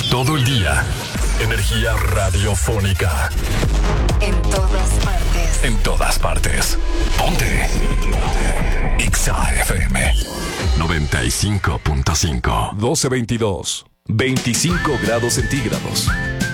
Todo el día. Energía radiofónica. En todas partes. En todas partes. Ponte. Exa FM 95.5. 12:22. 25 grados centígrados.